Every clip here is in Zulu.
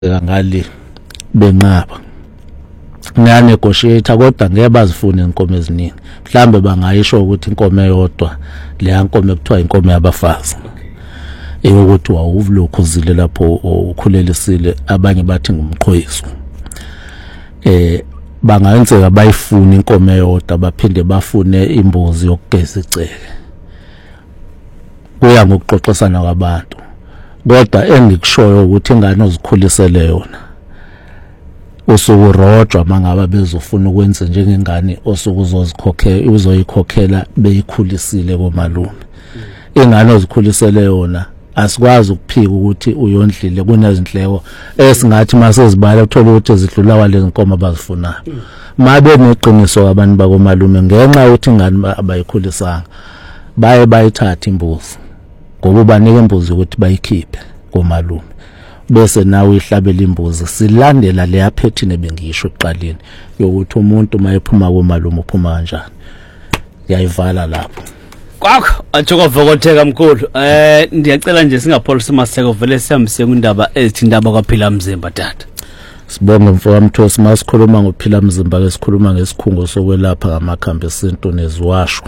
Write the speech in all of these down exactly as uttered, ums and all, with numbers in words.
ngali benqaba ngane negotiator kodwa ngeke bazifune inkomo eziningi mhlambe bangayisho ukuthi inkomo eyodwa le nkomo ekuthiwa inkomo yabafazi eyokuthi wawuvulokho uzile lapho ukhulelisile abanye bathi ngumqhoyiso eh bangayenzeka bayifuna inkomo eyodwa baphinde bafune imbuzi yokugeza iceke kuya ngokuxoxisana kwabantu kodwa engikushoyo ukuthi ingane ozikhulisele yona usuku rojwa mangaba bezofuna ukwenza njengengane osuku uzozikhokhela uzoyikhokhela beyikhulisile komalume ingane ozikhulisele yona asikwazi ukuphika ukuthi uyondlile kunezindleko esingathi mase zibala uthola ukuthi zidlula wale inkomo abazifunayo mabe neqiniso abantu bakomalume ngenxa ukuthi ingane abayikhulisanga baye bayithatha imbuzi ngoba banike imbuzi ukuthi bayikhiphe komalume bese nawe ihlabela imbuzi silandela le aphethine bengisho eqaleni yokuthi umuntu mayephuma komalume uphuma kanjani yayivala lapho kwakho ajokovokotheka mkhulu eh ndiyacela nje singapholisa maseko vele sihambise kundaba ezithindaba kwaphila mzimba tata sibonge mfowethu Mthosi masikhuluma ngophila mzimba ke sikhuluma ngesikhungo sokwelapha ngamakhambi esintu neziwasho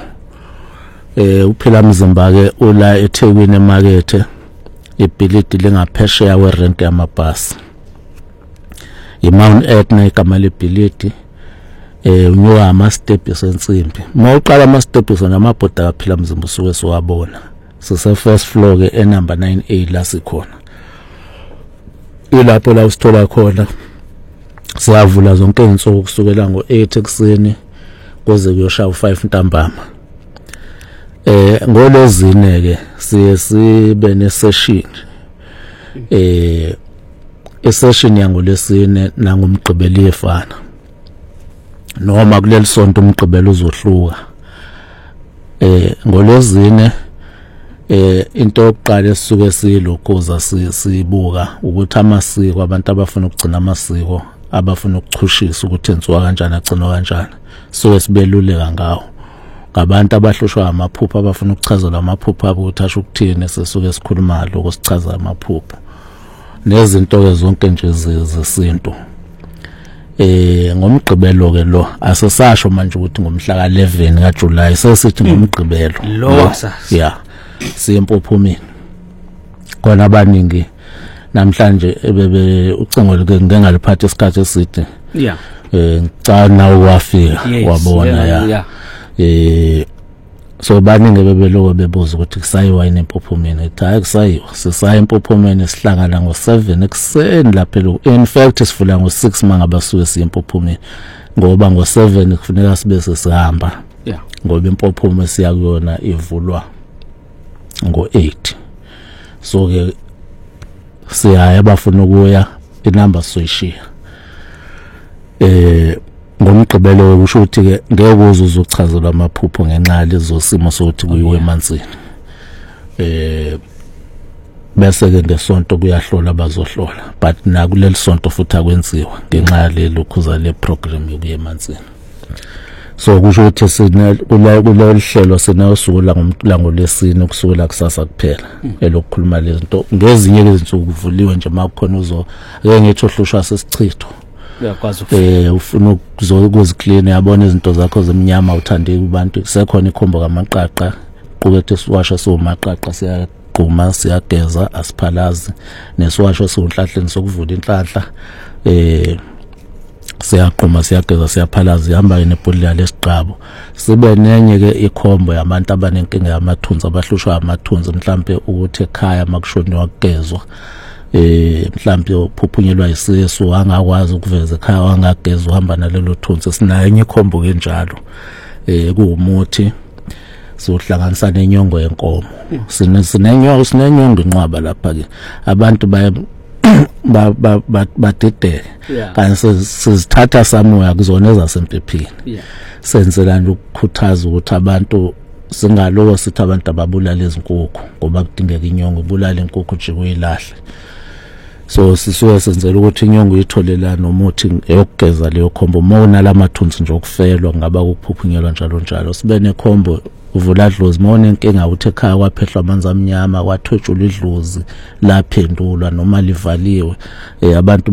eh uphila mzimba ke ula eThekwini emakethe ibhilidi lengaphesheya werenk yamabhasi iMount Etna igama lebhilidi eh unyuka ama steps ensimbi mawuqala ama steps namabhoda kaphila mzimba usuke siwabona sise first floor ke e number nine A la sikhona ilapho la usithola khona siyavula zonke izinsuku kusukela ngo eight ekseni kuze kuyoshaya u five ntambama eh ngolezine ke siye sibe ne session eh isession yangolesine nangomgqibelo efana noma kuleli sonto umgqibelo uzohluka eh ngolezine eh into yokuqala esisuke silokhoza sibuka ukuthi amasiko abantu abafuna ukugcina amasiko abafuna ukuchushisa ukuthi enziwa kanjani agcinwa kanjani so sibeluleka ngawo ngabantu abahlushwa amaphupho abafuna ukuchazela amaphupho abo ukuthi asho ukuthini sesuke sikhuluma lokho sichaza amaphupho nezinto ke zonke nje zesintu eh ngomgqibelo ke lo asesasho manje ukuthi ngomhla ka eleven kaJuly sesithi ngomgqibelo lo yeah siyempophumeni kona abaningi namhlanje ebebe ucingo ke ngengaliphatha isikhathi eside yeah eh ngicana wafika wabona ya eh so baningi bebeloko bebuza ukuthi kusayiwa yini empophumeni ethi hayi kusayiwa sisayi empophumeni sihlangana ngo seven ekseni lapha in fact sifula ngo six manga basuke siyempophumeni ngoba ngo seven kufuneka sibe sesihamba yeah ngoba impophume siya kuyona ivulwa ngo eight so ke siyaya bafuna ukuya inamba soyishiya eh ngomgqibelo kusho ukuthi ke ngeke uzuze ukuchazela amaphupho ngenxa lezosimo sokuthi kuyiwe emanzini eh bese ke ngesonto kuyahlola abazohlola but na kuleli sonto futhi akwenziwa ngenxa lelokhuza le program yokuye emanzini so kusho ukuthi sina kulelo hlelo sinawusukula ngomlangolesini ukusukela kusasa kuphela elokukhuluma lezinto ngezinye izinsuku kuvuliwe nje makukhona uzo ake ngithi ohlushwa sesichitho uyakwazi eh ufuna ukuzoclean yabona izinto zakho zemnyama uthande kubantu kusekhona ikhombo kamaqaqa qukethe isiwasho somaqaqa siyaqhuma siyageza asiphalazi nesiwasho sonhlahleni sokuvula inhlanhla eh siyaqhuma siyageza siyaphalazi ihamba nebhodlela lesiqabo sibe nenye ke ikhombo yabantu abanenkinga yamathunzi abahlushwa amathunzi mhlambe ukuthi ekhaya makushoni wakugezwa eh mhlambe uphuphunyelwa isisu angakwazi ukuveza ekhaya wangageza uhamba nalelo thunzi sinayo enye ikhombo kenjalo eh kuumuthi sohlanganisa nenyongo yenkomo sine sinenyongo sinenyongo inqwaba lapha ke abantu baya ba badede kanti sizithatha samoya kuzona ezasemphepheni senzela nje ukukhuthaza ukuthi abantu singaloko sithi abantu ababulala izinkukhu ngoba kudingeka inyongo ibulala inkukhu nje kuyilahle so sisuke senzela ukuthi inyongo itholela nomuthi eyokugeza leyo khombo mona lamathunzi nje okufelwa ngaba ukuphuphunyelwa njalo njalo sibe nekhombo uvula dlozi mawone inkinga uthi ekhaya kwaphehlwa amanzi amnyama kwathotshula idlozi laphendulwa noma livaliwe abantu